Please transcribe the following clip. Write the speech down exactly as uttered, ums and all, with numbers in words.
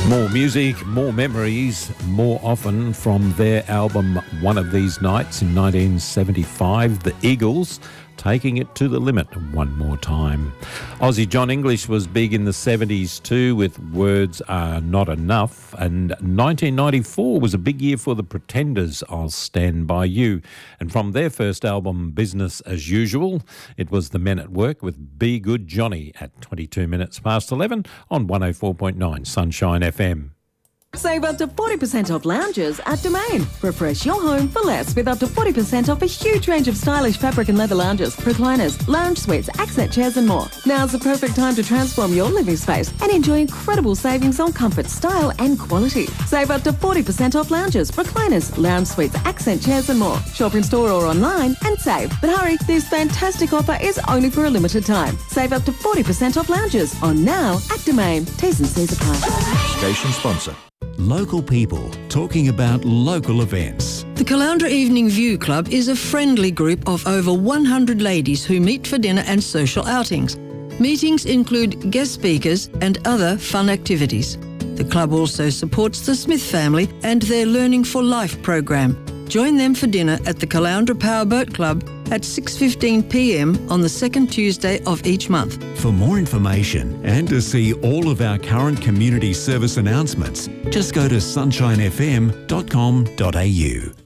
More music, more memories, more often from their album One of These Nights in nineteen seventy-five, The Eagles, taking it to the limit one more time. Aussie John English was big in the seventies too with Words Are Not Enough, and nineteen ninety-four was a big year for the Pretenders, I'll Stand By You. And from their first album, Business As Usual, it was the Men at Work with Be Good Johnny at twenty-two minutes past eleven on one oh four point nine Sunshine F M. Save up to forty percent off lounges at Domain. Refresh your home for less with up to forty percent off a huge range of stylish fabric and leather lounges, recliners, lounge suites, accent chairs and more. Now's the perfect time to transform your living space and enjoy incredible savings on comfort, style and quality. Save up to forty percent off lounges, recliners, lounge suites, accent chairs and more. Shop in store or online and save. But hurry, this fantastic offer is only for a limited time. Save up to forty percent off lounges on now at Domain. T's and C's apply. Station sponsor. Local people talking about local events. The Caloundra Evening View Club is a friendly group of over one hundred ladies who meet for dinner and social outings. Meetings include guest speakers and other fun activities. The club also supports the Smith family and their Learning for Life program. Join them for dinner at the Caloundra Powerboat Club at six fifteen p m on the second Tuesday of each month. For more information and to see all of our current community service announcements, just go to sunshine f m dot com dot a u.